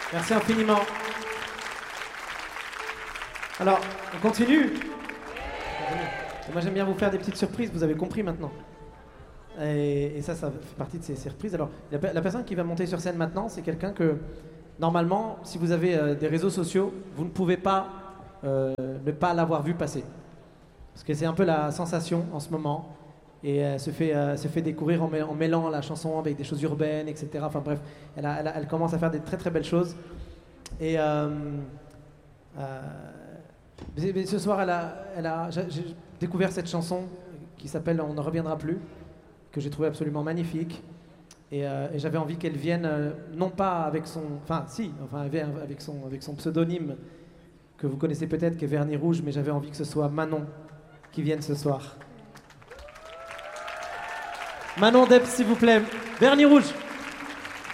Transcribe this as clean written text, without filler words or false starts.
Merci infiniment. Alors, on continue. Moi, j'aime bien vous faire des petites surprises, vous avez compris maintenant. Et ça fait partie de ces surprises. Alors, la personne qui va monter sur scène maintenant, c'est quelqu'un que, normalement, si vous avez des réseaux sociaux, vous ne pouvez pas ne pas l'avoir vu passer. Parce que c'est un peu la sensation en ce moment. Et elle se fait découvrir en mêlant la chanson avec des choses urbaines, etc. Enfin bref, elle commence à faire des très très belles choses. Et mais ce soir, j'ai découvert cette chanson qui s'appelle On ne reviendra plus, que j'ai trouvé absolument magnifique. Et j'avais envie qu'elle vienne, non pas avec son... Enfin, si, enfin, avec son pseudonyme, que vous connaissez peut-être, qui est Vernis Rouge, mais j'avais envie que ce soit Manon qui vienne ce soir. Manon Debs, s'il vous plaît. Vernis Rouge.